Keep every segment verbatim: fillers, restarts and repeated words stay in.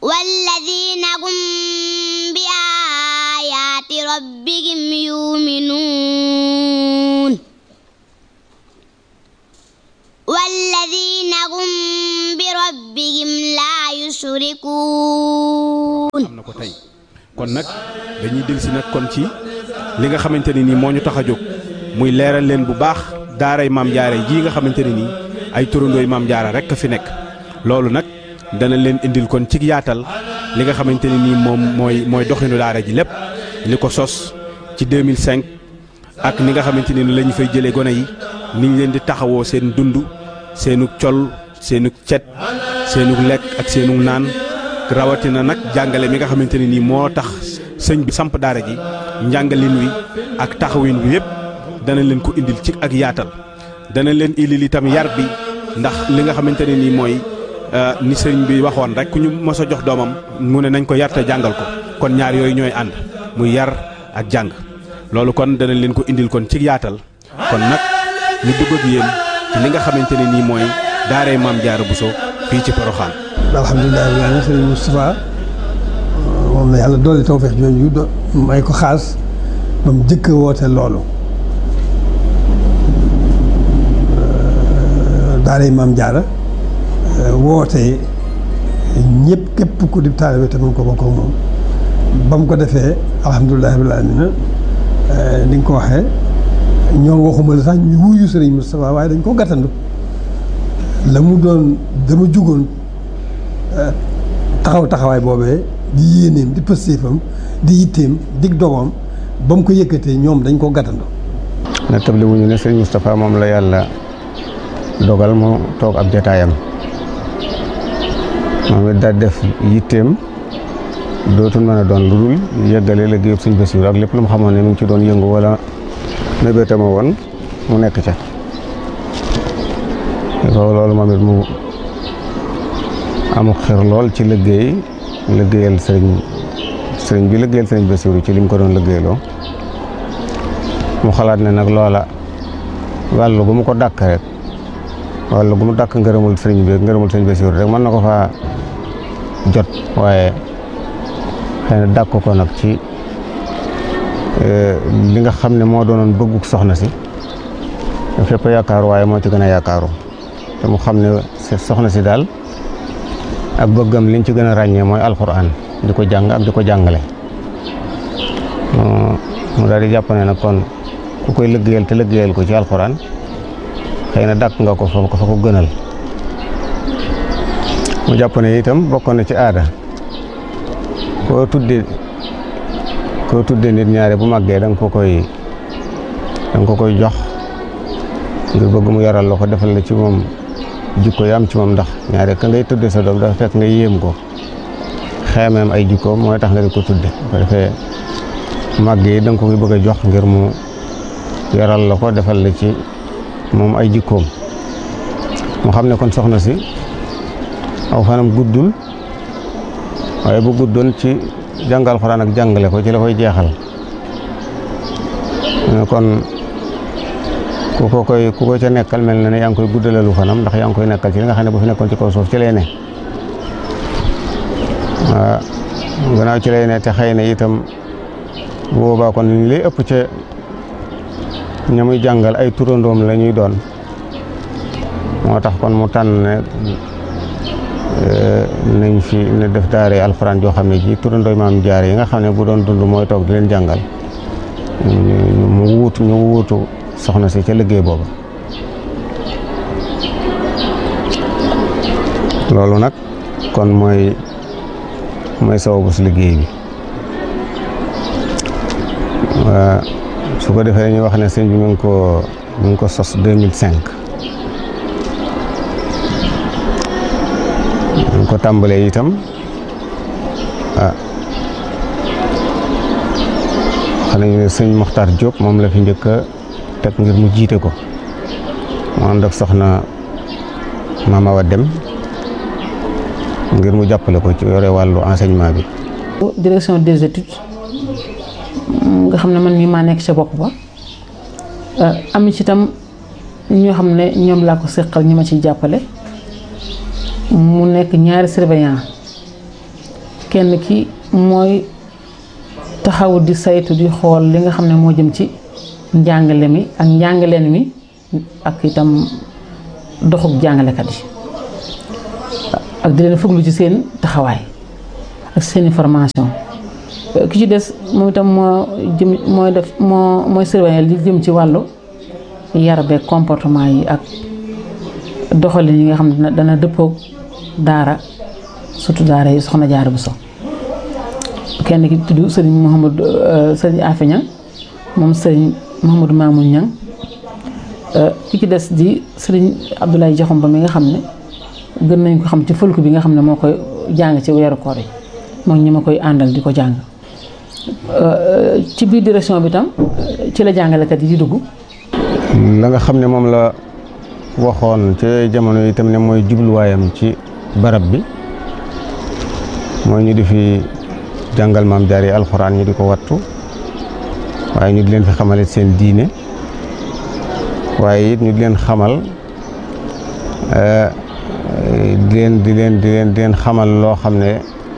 والذين هم بآيات ربهم يؤمنون والذين هم بربهم لا يشركون. am na ko tey kon nag dañuy dellusi nag kon ci li nga xamante ne nii moo ñu tax a jóg muy leeral leen bu baax daaray maam jaara ji nga xamante ne nii ay turandooy maam jaara rek a fi nekk. loolu nag dana leen indil kon ci yaatal li nga xamante ne nii moom mooy mooy doxinu daara ji lépp li ko sos ci deux mille cinq ak ni nga xamante ne ni la ñu fay jëlee gone yi ni ñu leen di taxawoo seen dund seenu col seenu cet seenu lekk ak seenu naan rawatina nag jàngale mi nga xamante ne nii moo tax sëñ bi samp daara ji njàngalin wi ak taxawin wi yëpp dana leen ko indil ci ak yaatal dana leen indil itam yar bi ndax li nga xamante ne nii mooy ni sëñ bi waxoon rek ku ñu mos a jox doomam mu ne nañ ko yar te jàngal ko kon ñaar yooyu ñooy ànd muy yar ak jàng loolu kon dana leen ko indil kon ci yaatal kon nag ñu dugg ak yéen ci li nga xamante ne nii mooy daaray maam Jaara Buso fii ci Porokhane. alhamdulilah rabbil aalamiin sëñ Moustapha moom la yàlla doole tawfeex jooju do may ko xaas ba mu jëkk woote loolu daaray maam Jaara woote ñëpp képp ku di taalibe te mën ko bokk ak moom ba mu ko defee alhamdulilah rabbil aalamiin ni nga ko waxee ñoom waxuma la sax ñu wuyu sëriñ Moustapha waaye dañ ko gàttandu la mu doon dama jugoon taxaw taxawaay boobee di yéeneem di pëstéefam di yitteem dig dogoom ba mu ko yëkkatee ñoom dañ ko gàttandu. na table wuñu ne sëriñ Moustapha moom la yàlla dogal mu toog ab jataayam moom it daal def yitteem dootul mën a doon lu dul yëggale liggéeyub sëñ Bassirou ak lépp lu mu xamoon ne mu ngi ci doon yëngu wala mébétama woon mu nekk ca loolu moom it mu amuk xir lool ci liggéey liggéeyal sëriñ sëriñ bi liggéeyal sëriñ Bassirou ci li mu ko doon liggéeyloo mu xalaat ne nag loola wàllu gu mu ko dàkk rek wàllu gu mu dàkk ngërëmul sëriñ bi ngërëmul sëriñ Bassirou rek mën na ko faa jot waaye xëy na dàkk ko nag ci li nga xam ne moo doonoon bëgguk soxna si fépp yaakaaru waaye moo ci gën a yaakaaru te mu xam ne soxna si daal ak bëggam liñ ci gën a ràññee mooy alxuraan di ko jàng ak di ko jàngale mu daal di jàpp ne nag kon ku koy liggéeyal te liggéeyal ko ci alxuraan xëy na dàkk nga ko fa ko fa ko gënal mu jàpp ne itam bokkoon na ci aada koo tudde koo tudde nit ñaare bu màggee da nga ko koy da nga ko koy jox ngir bëgg mu yaral la ko defal la ci moom jikko yi am ci moom ndax ñaare ka ngay tudde sa doom dafa fekk nga yéem ko xeemeem ay jikkoom mooy tax nga di ko tudde ko defee màgg yi da nga ko koy bëgg a jox ngir mu yaral la ko defal la ci moom ay jikkoom mu xam ne kon soxna si aw fanam guddul waaye bu guddoon ci jàngal Alxuraan ak jàngale ko ci la koy jeexal kon ku ko koy ku ko ca nekkal mel na ne yaa ngi koy guddalalu fanam ndax yaa ngi koy nekkal ci li nga xam ne bu fi nekkoon ci kaw suuf ci lay ne waaw gannaaw ci lay ne te xëy na itam bu boobaa kon li lay ëpp ca ña muy jàngal ay turandoom la ñuy doon moo tax kon mu tànn ne nañ fi ne def daare alxuraan joo xam ne ji turandooy maam Jaara yi nga xam ne bu doon dund mooy toog di leen jàngal mu wuutu ñu wuutu soxna si ca liggéey booba loolu nag kon mooy mooy sababu si liggéey bi su ko defee ñu wax ne sëñ bi mu ngi ko mu ngi ko sos deux mille cinq ñu ko tàmbalee itam ah xam nañu ne sëñ Mokhtar Diop moom la fi njëkk a teg ngir mu jiite ko mu ànd ak soxna Mama Awa Dem ngir mu jàppale ko ci yore wàllu enseignement bi. direction des études nga xam ne man mii maa nekk ca bopp ba am ci itam ñoo xam ne ñoom laa ko seqal ñi ma ciy jàppale mu nekk ñaari surveillant kenn ki mooy taxaw di saytu di xool li nga xam ne moo jëm ci njàngale mi ak njàngaleen mi ak itam doxub jàngalekat yi ak di leen fuglu ci seen taxawaay ak seeni formation. ki ci des moom itam moo jëm mooy def moo mooy surveiller li jëm ci wàllu yar beeg comportement yi ak doxalin yi nga xam ne dana dëppoog daara surtout daara yi Soxna Jaara Buso. kenn ki tudd sëriñ Mouhamadou sëriñ Afe Ñang moom sëriñ Mouhamadou Mamoun Ñang ki ci des di sëriñ Abdoulaye Jaxumba mi nga xam ne gën nañ ko xam ci fëlku bi nga xam ne moo koy jàng ci weeru koor yi moom ñi ma koy àndal di ko jàng. ci biir direction bi tam ci la jàngalekat yi di dugg. la nga xam ne moom la waxoon ci jamono yi tam ne mooy jubluwaayam ci barab bi mooy ñu di fi jàngal maam jaar yi alxuraan ñu di ko wattu waaye ñu di leen fi xamalit seen diine waaye it ñu di leen xamal di leen di leen di leen di leen xamal loo xam ne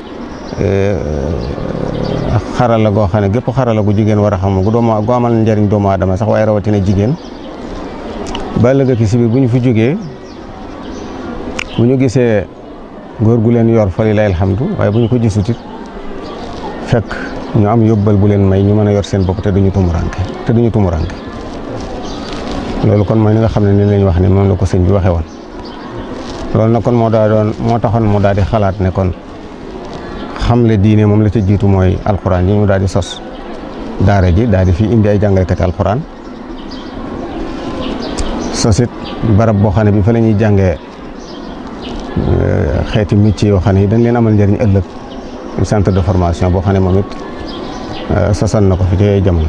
xarala goo xam ne gépp xarala gu jigéen war a xam gu doomu gu amal njariñ doomu aadama sax waaye rawatina jigéen ba ëllëg ki si biir bu ñu fi jógee bu ñu gisee góor gu leen yor fa lillahi alhamdu waaye bu ñu ko gisut it fekk ñu am yóbbal bu leen may ñu mën a yor seen bopp te duñu tumuranke te duñu tumuranke loolu kon mooy li nga xam ne ni lañ wax ne moom la ko sëñ bi waxee woon loolu nag kon moo daa doon moo taxoon mu daal di xalaat ne kon xamle diine moom la ca jiitu mooy alxuraan yi ñu daal di sos daara ji daal di fi indi ay jàngalekati alxuraan sosit barab boo xam ne bi fa la ñuy jàngee xeeti métier yoo xam ne yi dañ leen amal njëriñ ëllëg centre de formation boo xam ne moom it sosan na ko fi ci jamono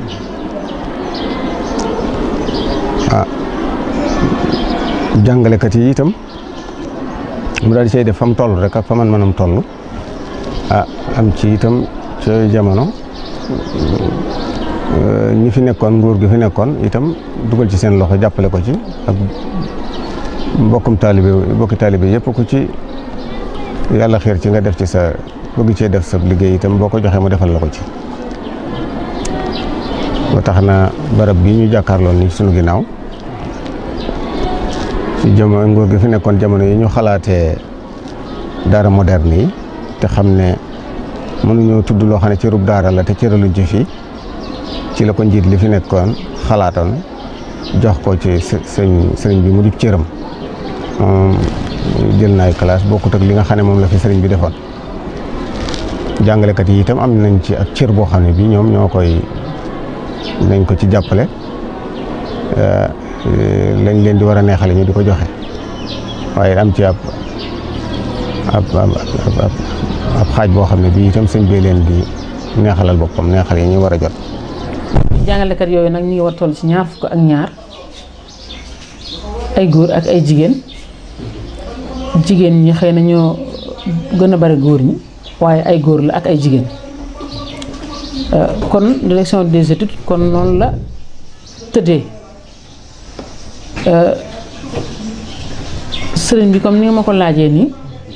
ah jàngalekat yi itam mu daal di say def fa mu toll rek ak fa man manam toll ah am ci itam ci jamono ñi fi nekkoon nguur gi fi nekkoon itam dugal ci seen loxo jàppale ko ci ak mbokkum taalibe mbokki taalibe yëpp ku ci yàlla xiir ci nga def ci sa bëgg cee def sa liggéey itam boo ko joxee mu defal la ko ci ba tax na barab bi ñu jàkkaarloon ni sunu ginnaaw ci jamono nguur gi fi nekkoon jamono yi ñu xalaatee daara moderne yi te xam ne mënuñoo tudd loo xam ne cërub daara la te cëraluñ ci fii ci la ko njiit li fi nekkoon xalaatoon jox ko ci sëñ sëriñ bi mu di cëram jël naay classe bokkut ak li nga xam ne moom la fi sëriñ bi defoon jàngalekat yi itam am nañ ci ak cër boo xam ne bi ñoom ñoo koy nañ ko ci jàppale lañ leen di war a neexale ñu di ko joxe waaye am ci ab ab ab xaaj boo xam ne bii itam sëñ bee leen di neexalal boppam neexal yi ñu war a jot. jàngalekat yooyu nag ñu ngi war toll ci ñaar fukk ak ñaar ay góor ak ay jigéen jigéen ñi xëy na ñoo gën a bari góor ñi waaye ay góor la ak ay jigéen kon direction des études kon noonu la tëddee sëriñ bi comme ni nga ma ko laajee nii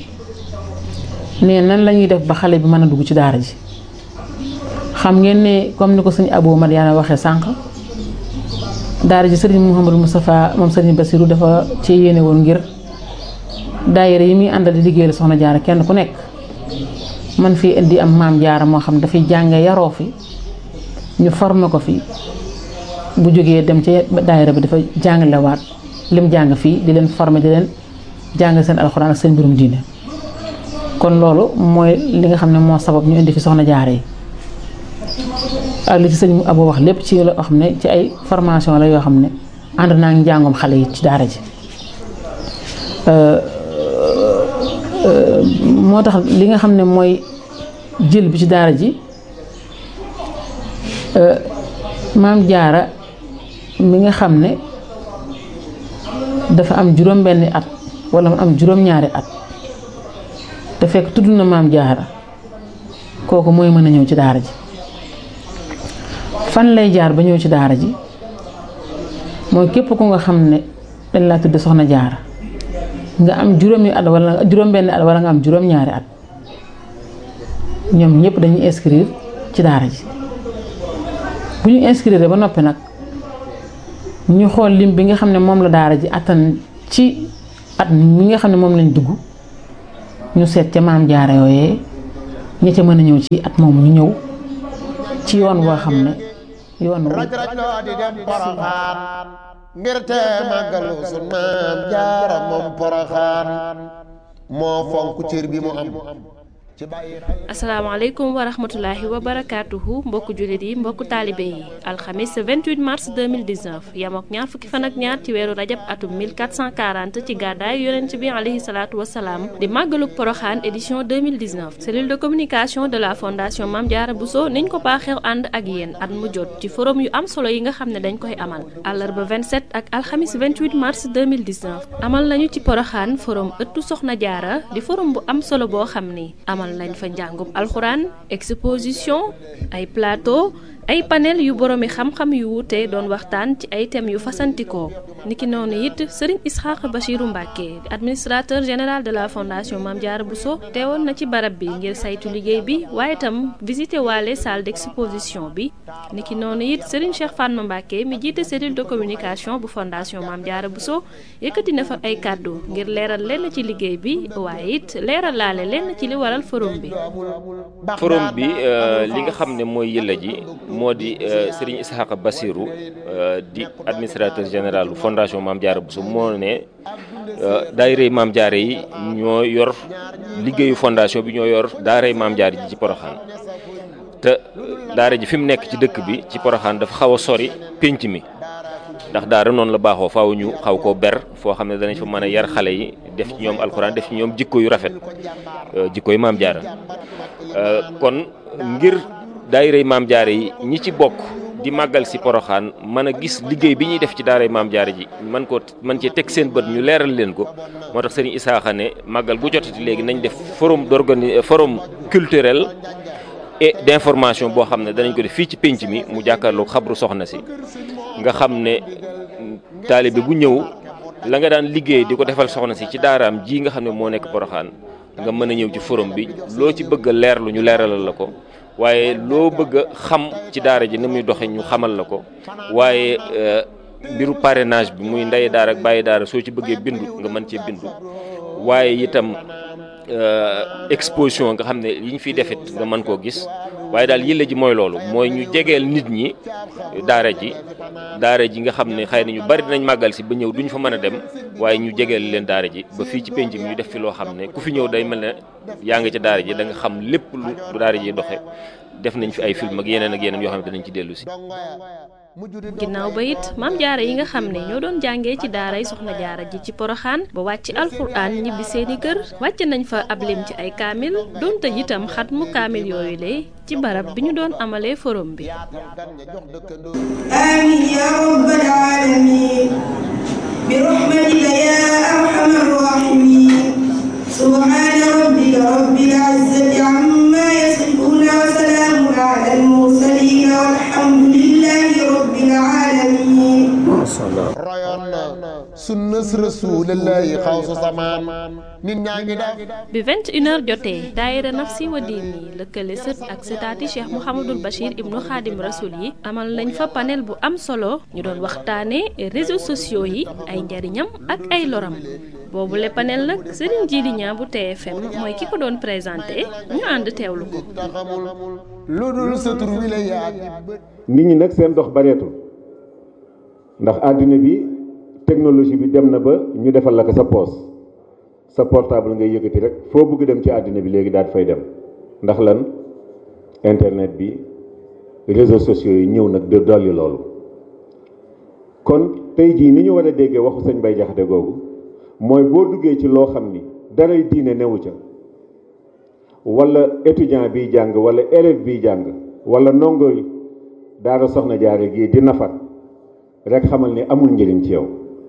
ne nan la ñuy def ba xale bi mën a dugg ci daara ji xam ngeen ne comme ni ko sëñ Abou Madiana waxee sànq daara ji sëriñ Mouhamadou Moustapha moom sëriñ Bassirou dafa ci yéene woon ngir daayira yi muy àndal di liggéeyal Soxna Jaara kenn ku nekk man fii indi am maam jaara moo xam dafay jànge yaroo fi ñu formé ko fi bu jógee dem ci daayira bi dafa jàngalewaat lim jàng fii di leen formé di leen jàng seen alxuraan ak seen mbirum diine kon loolu mooy li nga xam ne moo sabab ñu indi fi Soxna Jaara yi ak li ci sëñ Abo wax lépp ci loo xam ne ci ay formation la yoo xam ne ànd naa ngi njàngum xale yi ci daara ji moo tax li nga xam ne mooy jël bi ci daara ji maam jaara mi nga xam ne dafa am juróom benni at wala mu am juróom ñaari at te fekk tudd na maam jaara kooku mooy mën a ñëw ci daara ji fan lay jaar ba ñëw ci daara ji mooy képp ku nga xam ne dañ laa tudd Soxna Jaara nga am juróomi at wala juróom benni at wala nga am juróom ñaari at ñoom ñëpp dañuy inscrire ci daara ji bu ñu inscrire ba noppi nag ñu xool lim bi nga xam ne moom la daara ji attan ci at mi nga xam ne moom lañ dugg ñu seet ca maam jaara yooyee ña ca mën a ñëw ci at moom ñu ñëw ci yoon woo xam ne yoon wu raj raj loo di dem Poroxaan ngir te màggalu sun maam jaara moom Poroxaan moo fonk cër bi mu am. asalaamaaleykum wa rahmatulahi wa barakaatuhu mbokku jullit yi mbokku taalibe yi alxamis vingt-huit mars deux mille dix-neuf yam ak ñaar fukki fan ak ñaar ci weeru rajab atum mille quatre cent quarante ci gàddaay yonent bi alayhi salaatu wasalaam di màggaluk Poroxaan édition deux mille dix-neuf cellule de communication de la fondation Mame Diarra Bousso niñ ko baaxew ànd ak yéen at mu jot ci forum yu am solo yi nga xam ne dañ koy amal àllarba vingt-sept ak alxamis vingt-huit mars deux mille dix-neuf amal nañu ci Poroxaan forum ëttu Soxna Jaara di forum bu am solo boo xam ni amal lañ fa njàngum alxuraan exposition ay plateau ay panel yu boroomi xam-xam yu wuute doon waxtaan ci ay thèmes yu fasantikoo niki noonu it Serigne Isxaaq Bachiru Mbàkke administrateur général de la fondation Mame Diarra Bousso teewoon na ci barab bi ngir saytu liggéey bi waaye itam visité waale salle d'exposition bi niki noonu it Serigne Cheikh Fatma Mbàkke mi jiite cellule de communication bu fondation Mame Diarra Bousso yëkkati na fa ay kàddu ngir leeral lenn ci liggéey bi waaye it leeral laale lenn ci li waral forum bi. forum bi li nga xam ne mooy yëlla ji moo di Serigne Ishaqa Bassirou di administrateur général fondation Mame Diarra Bousso moo ne daayira Mame Diarra yi ñoo yor liggéeyu fondation bi ñoo yor daara Mame Diarra ji ci Poroxaan te daara ji fi mu nekk ci dëkk bi ci Poroxaan dafa xaw a sori pénc mi ndax daara noonu la baaxoo faaw ñu xaw koo ber foo xam ne danañ fa mën a yar xale yi def ci ñoom alxuraan def ci ñoom jikko yu rafet jikko yu Mame Diarra kon ngir daayira Mame Diarra yi ñi ci bokk di màggal si Poroxaan mën a gis liggéey bi ñuy def ci daara Mame Diarra ji man ko man cee teg seen bët ñu leeral leen ko moo tax Serigne Isaaxa ne màggal gu jotati léegi nañ def forum d'organi forum culturel et d'information boo xam ne danañ ko def fii ci pénc mi mu jàkkaarloo xabru soxna si nga xam ne taalibe bu ñëw la nga daan liggéey di ko defal soxna si ci daaraam ji nga xam ne moo nekk Poroxaan nga mën a ñëw ci forum bi loo ci bëgg a leerlu ñu leeralal la ko waaye loo bëgg a xam ci daara ji ni muy doxe ñu xamal la ko waaye mbiru parrainage bi muy ndey daara ak bàyyi daara soo ci bëggee bindu nga mën cee bindu waaye itam exposition nga xam ne yi ñu fiy defit nga mën koo gis waaye daal yëlla ji mooy loolu mooy ñu jegeel nit ñi daara ji daara ji nga xam ne xëy na ñu bari dinañ màggal si ba ñëw duñ fa mën a dem waaye ñu jegeel leen daara ji ba fii ci penc mi ñu def fi loo xam ne ku fi ñëw day mel ne yaa nga ca daara ji da nga xam lépp lu daara ji doxe def nañ fi ay film ak yeneen ak yeneen yoo xam ne dinañ ci dellu si. ginnaaw ba it Mame Diarra yi nga xam ne ñoo doon jàngee ci daaray Soxna Jaara ji ci Poroxaan ba wàcc alxuraan ñibbi seeni kër wàcc nañ fa ab lim ci ay kaamil doonte itam xatmu kaamil yooyu lee ci barab bi ñu doon amalee forum bi. amiin yaa rabbal aalamiin bi rahmatika yaa arhamar raahimiin subhaana rabbika rabbil izzati ammaa yasifuun wa salaamun alal mursaliin walhamdulillaahi rabbil aalamiin. royoon na sunna rasuulullaahi xawsu samaan nit ñaa ngi def bi vingt et une heures jotee daayira Nafsi wa Diini lëkkale sët ak sëtaati Cheikh Mouhamadul Bachir ibnu Xaadim Rasul yi amal nañ fa panel bu am solo ñu doon waxtaane réseaux sociaux yi ay njariñam ak ay loram boobu le panel nag Serigne Djili Niang bu T F M mooy ki ko doon présenté ñu ànd teewlu ko. lu dul sa tur wi la yaa nit ñi nag seen dox bareetul ndax àddina bi technologie bi dem na ba ñu defal la ko sa poos sa portable ngay yëkkati rek foo bëgg dem ci àddina bi léegi daal fay dem ndax lan internet bi réseaux sociaux yi ñëw nag de dolli loolu kon tey jii ni ñu war a déggee waxu sëñ Bay Jaxate googu mooy boo duggee ci loo xam ni daray diine newu ca wala étudiant biy jàng wala élève biy jàng wala ndongo daara Soxna Jaara gii di nafar rek xamal ni amul njëriñ ci yow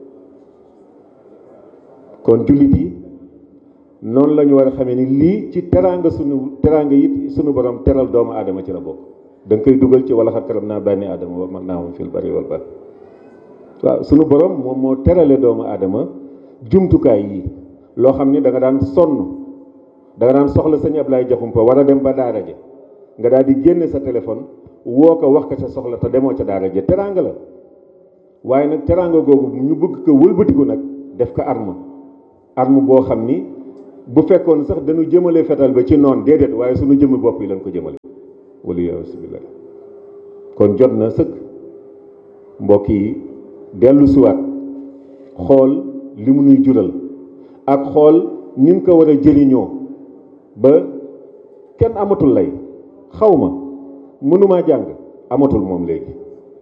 kon jullit yi noonu la ñu war a xamee ni lii ci teraanga sunu teraanga it sunu borom teral doomu aadama ci la bokk da nga koy dugal ci wala xat karam naa bànni aadama wa mag naa moom fil bari wal bahr waaw sunu borom moom moo terale doomu aadama jumtukaay yi loo xam ni da nga daan sonn da nga daan soxla sëñ Ablaye Jaxumpa war a dem ba daara ji nga daal di génne sa téléphone woo ko wax ko sa soxla te demoo ca daara ji teraanga la waaye nag teraanga googu ñu bëgg ko wëlbatiku nag def ko arme arme boo xam ni bu fekkoon sax dañu jëmale fetal ba ci noon déedéet waaye suñu jëmmi bopp yi lañ ko jëmale wala yasubillah kon jot na sëkk mbokk yi dellu siwaat xool li mu nuy jural ak xool ni mu ko war a jëriñoo ba kenn amatul lay xaw ma mënumaa jàng amatul moom léegi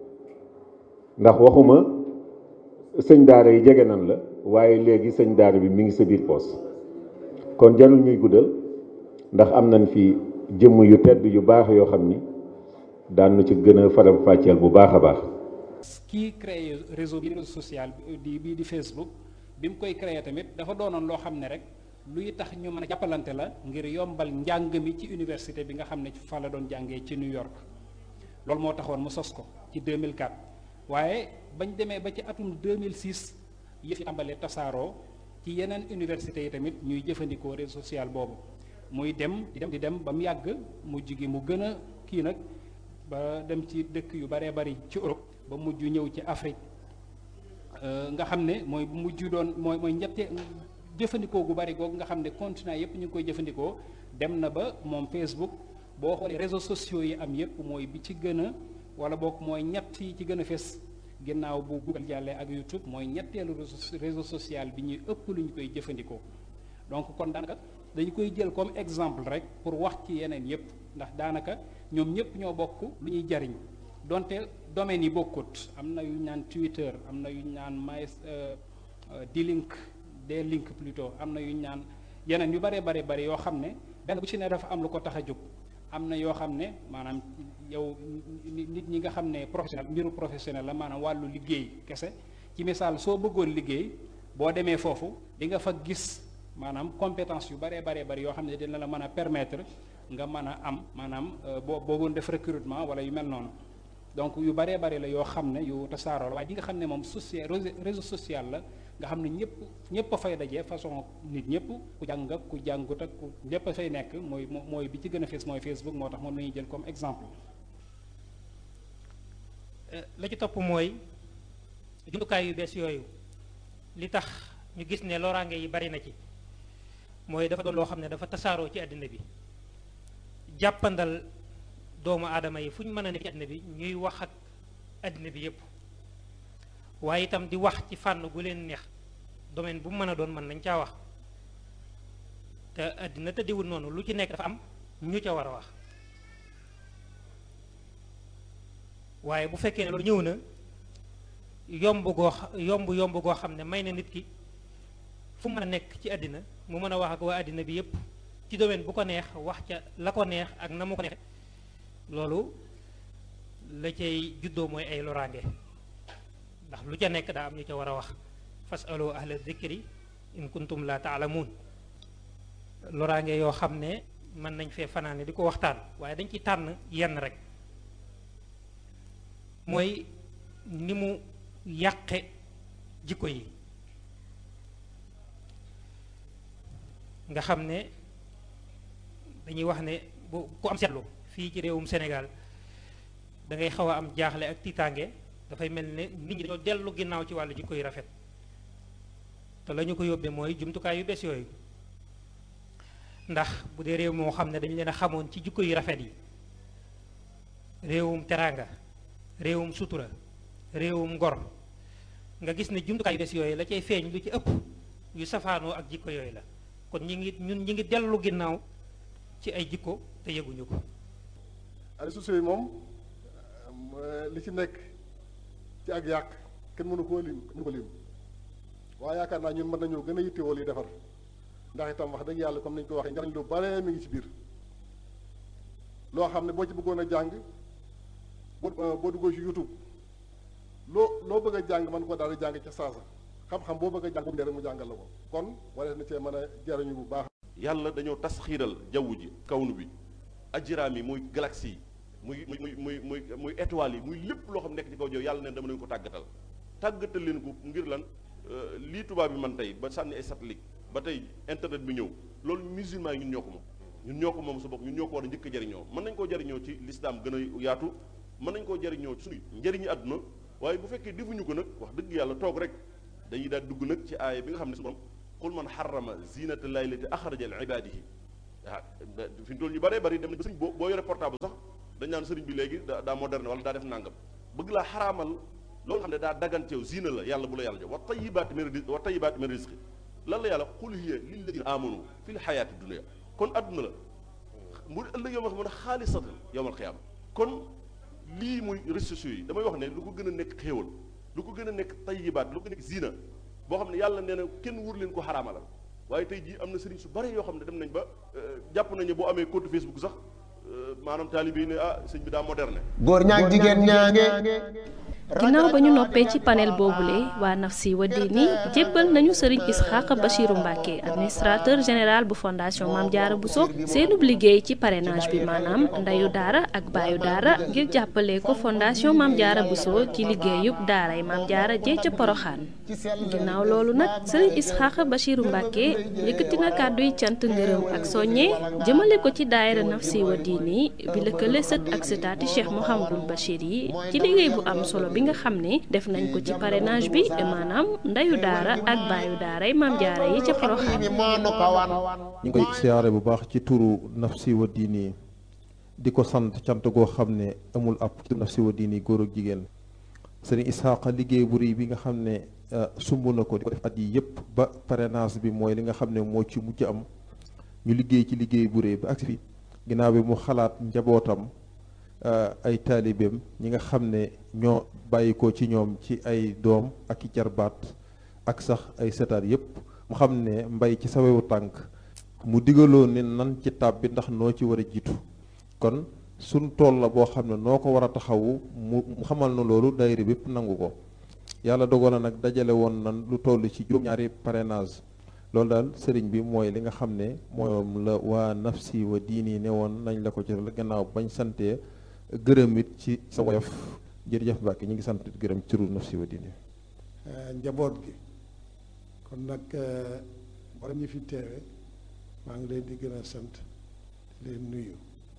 ndax waxuma sëñ daara yi jege nan la waaye léegi sëñ daara bi mi ngi sa biir poos kon jarul ñuy guddal ndax am nañ fi jëmm yu tedd yu baax yoo xam ni daan na ci gën a faram fàcceel bu baax a baax. kii créé réseau bi réseau social di bii di Facebook bi mu koy créé tamit dafa doonoon loo xam ne rek luy tax ñu mën a jàppalante la ngir yombal njàng mi ci université bi nga xam ne fa la doon jàngee ci New York loolu moo taxoon mu sos ko ci deux mille quatre waaye bañ demee ba ci atum deux mille six yëf yi tàmbalee tasaaroo ci yeneen université yi tamit ñuy jëfandikoo réseau social boobu muy dem di dem di dem ba mu yàgg mujj gi mu gën a kii nag ba dem ci dëkk yu baree bari ci Europe ba mujj ñëw ci Afrique nga xam ne mooy mujj doon mooy mooy ñette jëfandikoo gu bari googu nga xam ne continent yépp ñu ngi koy jëfandikoo dem na ba moom Facebook boo xoolee réseaux sociaux yi am yépp mooy bi ci gën a wala boog mooy ñett yi ci gën a fes ginnaaw bu Google jàllee ak YouTube mooy ñetteelu réseau social bi ñuy ëpp lu ñu koy jëfandikoo donc kon daanaka dañu koy jël comme exemple rek pour wax ci yeneen yépp ndax daanaka ñoom ñëpp ñoo bokk lu ñuy jariñ donte domaines yi bokkut am na yu ñu naan Twitter am na yu ñu naan my D-Link D-Link plutôt am na yu ñu naan yeneen yu bare bare bare yoo xam ne benn bu ci ne dafa am lu ko tax a jóg am na yoo xam ne maanaam yow nit ñi nga xam ne professionnel mbiru professionnel la maanaam wàllu liggéey kese ci misaal soo bëggoon liggéey boo demee foofu di nga fa gis maanaam compétence yu baree baree bari yoo xam ne dina la mën a permettre nga mën a am maanaam boo boogoon def recrutement wala yu mel noonu donc yu baree bari la yoo xam ne yu tasaaroo la waaye di nga xam ne moom social réseau social la nga xam ne ñëpp ñëpp a fay dajee façon nit ñëpp ku jàng ak ku jàngut ak ku ñëpp a fay nekk mooy mooy bi ci gën a fees mooy Facebook moo tax moom la ñuy jël comme exemple. la ci topp mooy jumtukaay yu bees yooyu li tax ñu gis ne loraange yi bari na ci mooy dafa doon loo xam ne dafa tasaaroo ci àddina bi jàppandal doomu aadama yi fu ñu mën a nekk ci àddina bi ñuy wax ak àddina bi yépp waaye itam di wax ci fànn gu leen neex domaine bu mu mën a doon mën nañ caa wax te àddina tëddiwul noonu lu ci nekk dafa am ñu ca war a wax waaye bu fekkee ne loolu ñëw na yomb goo yomb yomb goo xam ne may na nit ki fu mën a nekk ci àddina mu mën a wax ak waa àddina bi yépp ci domaine bu ko neex wax ca la ko neex ak na mu ko neex loolu la cay juddoo mooy ay loraange ndax lu ca nekk daa am ñu ca war a wax fasalu ahla dhikri in kuntum la taalamuun loraange yoo xam ne mën nañ fee fanaane di ko waxtaan waaye dañ ci tànn yenn rek mooy ni mu yàqe jikko yi nga xam ne dañuy wax ne bu ku am seetlu fii ci réewum Sénégal da ngay xaw a am jaaxle ak tiitaange dafay mel ne nit ñi dañoo dellu ginnaaw ci wàllu jikko yu rafet te la ñu ko yóbbee mooy jumtukaay yu bees yooyu ndax bu dee réew moo xam ne dañu leen a xamoon ci jikko yu rafet yi réewum teraanga réewum sutura réewum ngor nga gis ne jumtukaay yu bees yooyu la cay feeñ lu ci ëpp yu safaanoo ak jikko yooyu la kon ñi ngi ñun ñi ngi dellu ginnaaw ci ay jikko te yëguñu ko. réseaux sociaux yi moom li ci nekk ci ak yàq kenn mënu koo lim mënu ko lim waaye yaakaar naa ñun mën nañoo gën a yittewoo li defar ndax itam wax dëgg yàlla comme nañu ko waxee njariñ lu bare mi ngi ci biir loo xam ne boo ci bëggoon a jàng boo boo duggoo ci YouTube loo loo bëgg a jàng mën ko daal di jàng ca saasa xam-xam boo bëgg a jàng bu rek mu jàngal la ko kon wala na cee mën a jariñu bu baax. yàlla dañoo tas xiiral jaww ji kawnu bi ajiraam yi muy galaxie yi muy muy muy muy muy étoiles yi muy lépp loo xam nekk ci kaw jaww yàlla ne dama leen ko tàggatal tàggatal leen ko ngir lan lii tubaab bi man tey ba sànni ay satellite ba tey internet bi ñëw loolu musulman yi ñun ñoo ko moom ñun ñoo ko moom sa bopp ñun ñoo ko war a njëkk a jariñoo mën nañ koo jariñoo ci l'islam gën a yaatu mën nañ koo jariñoo ci suñu njëriñu àdduna waaye bu fekkee defuñu ko nag wax dëgg yàlla toog rek dañuy daal dugg nag ci aaya bi nga xam ne su borom qul man harrama zinata llahi allati axraja li ibadihi ah fi ñu toll ñu bëree bëri dem na ba sëriñ boo boo yore portable sax dañ naan sëriñ bi léegi daa daa moderne wala daa def nangam bëgg laa xaraamal loolu xam ne daa daganteew zina la yàlla bu la yàlla jox wa tayyibaati min rizqi wa tayyibaati min rizqi lan la yàlla qul hiya lilladina amanu fi l xayaati dunia kon adduna la mu ëllëg yow ma xam ne xaalisatan yowmal xiyaama kon lii muy réseaux sociaux yi damay wax ne lu ko gën a nekk xéewal lu ko gën a nekk tayyibaat lu ko nekk zina boo xam ne yàlla nee na kenn wur leen ko xaraamalal waaye tey jii am na sëriñ su bare yoo xam ne dem nañ ba jàpp nañu boo amee compte Facebook sax maanaam taalibe yi ne ah sëñ bi daa moderne. góor ñaag jigéen ñaange. ginnaaw ba ñu noppee ci panel boobule waa Nafsi wa Diini jébbal nañu sëriñ Isxaaq Bachiru Mbàkke administrateur général bu fondation Mame Diarra Bousso seenub liggéey ci parrainage bi maanaam ndeyu daara ak baayu daara ngir jàppale ko fondation Mame Diarra Bousso ci liggéeyub daaray Mame Diarra jee ca Poroxaan ginnaaw loolu nag sëriñ Isxaaq Bachiru Mbàkke yëkkati na kàdduy cant ngërëm ak soññe jëmale ko ci daayira Nafsi wa Diini bi lëkkale sët ak sëtaati Cheikh Mouhamadul Bachir yi ci liggéey bu am solo bi nga xam ne def nañ ko ci parrainage bi maanaam ndeyu daara ak baayu daaray Mame Diarra yi ca Porokhane. ñu ngi koy siyaare bu baax ci turu Nafsi wa Diini di ko sant cant goo xam ne amul ab ci Nafsi wa Diini góor ak jigéen sëriñ Isxaaqa liggéey bu rëy bi nga xam ne sumb na ko di ko def at yi yëpp ba parrainage bi mooy li nga xam ne moo ci mujj am ñu liggéey ci liggéey bu rëy ba agsi fi ginnaaw bi mu xalaat njabootam ay taalibeem ñi nga xam ne ñoo bàyyi ko ci ñoom ci ay doom ak i jarbaat ak sax ay setaat yépp mu xam ne mbay ci sawewu tànk mu digaloo ne nan ci tab bi ndax noo ci war a jiitu kon suñ tool la boo xam ne noo ko war a taxawu mu xamal na loolu daayira bépp nangu ko yàlla dogal na nag dajale woon nan lu toll ci juróom-ñaari parrainage loolu daal sëriñ bi mooy li nga xam ne moom la waa Nafsi wa Diini ne woon nañ la ko ci gannaaw bañ santee gërëm it ci sa woyof jërëjëf Mbàkke ñu ngi sant gërëm ci turu Nafsi wa Diini njaboot gi kon nag wala ñu fi teewe maa ngi leen di gën a sant di leen nuyu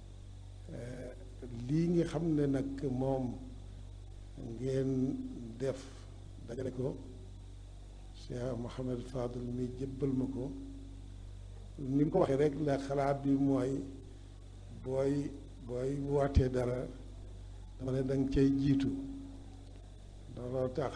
lii nga xam ne nag moom ngeen def dajale ko Cheikh Mouhamed Fadul mi jébbal ma ko ni mu ko waxee rek la xalaat bi mooy booy booy wootee dara dama ne danga cay jiitu looloo tax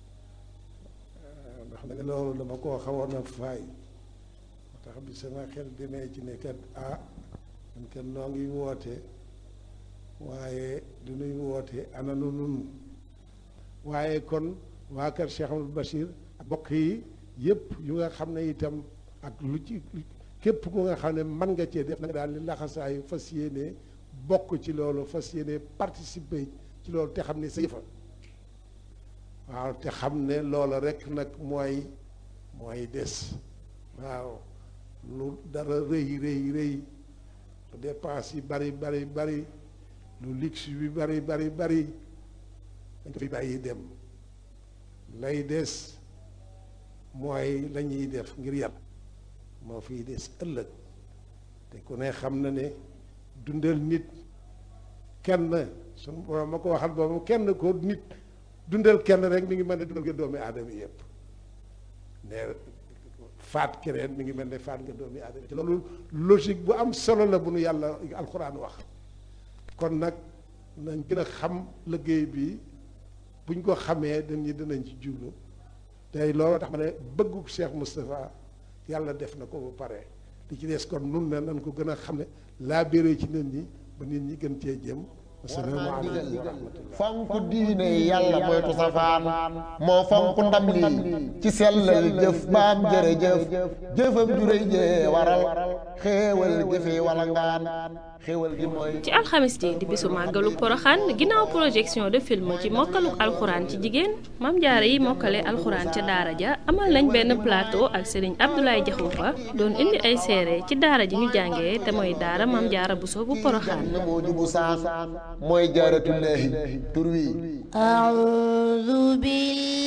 ndax nag loolu dama koo xawoon a faay moo tax bi sama xel demee ci ne kat ah man kat noo ngi woote waaye du nuy woote ana nu nun waaye kon waa kër Cheikh Amadou Bachir ak bokk yi yëpp yu nga xam ne itam ak lu ci képp ku nga xam ne mën nga cee def nag daal li laxasaayu fas yéene bokk ci loolu fas yéene participer ci loolu te xam ne sa yëfa waaw te xam ne loola rek nag mooy mooy des waaw lu dara rëy rëy rëy lu dépense yi bari bari bari lu luxe bi bari bari bari dañ ko fi bàyyi dem lay des mooy la ñuy def ngir yàlla moo fiy des ëllëg te ku ne xam na ne dundal nit kenn suñu borom ma ko waxal boobu kenn ko nit dundal kenn rek mi ngi mel ne dundal nga doomi aadama yëpp ne faat keneen mi ngi mel ne faat nga doomi aadama ci loolu logique bu am solo la bu nu yàlla alxuraan wax kon nag nañ gën a xam liggéey bi buñ ko xamee dañu dinañ ci jublu tey loolu tax ma ne bëggu Cheikh Moustapha yàlla def na ko ba pare li ci des kon nun ne nañ ko gën a xam ne laa béré ci nit ñi ba nit ñi gën cee jëm asalaamaaleykum wa rahmatullah fonk diine yàlla moytu safaan moo fonk ndam lii ci sellal jëf baam jërëjëf jëfam juréy jee waral xéewal gi fi wala ngaan xéewal gi mooy ci alxamis ji di bisu màggalu Poroxaan ginnaaw projection de film ci mokkaluk alxuraan ci jigéen Mame Diarra yi mokkale alxuraan ca daara ja amal nañ benn plateau ak Serigne Abdoulaye Diakhoumpa doon indi ay seere ci daara ji ñu jàngee te mooy daara Mame Diarra Bousso bu Poroxaan mooy jaaratullaahi tur wi أعوذ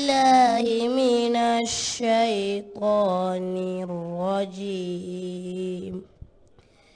بالله من الشيطان الرجيم